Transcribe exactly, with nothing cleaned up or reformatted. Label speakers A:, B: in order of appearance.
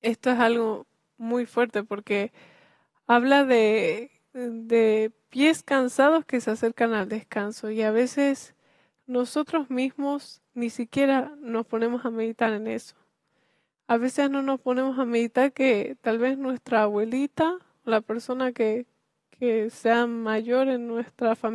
A: esto es algo muy fuerte porque habla de, de pies cansados que se acercan al descanso y a veces nosotros mismos ni siquiera nos ponemos a meditar en eso. A veces no nos ponemos a meditar que tal vez nuestra abuelita, la persona que, que sea mayor en nuestra familia,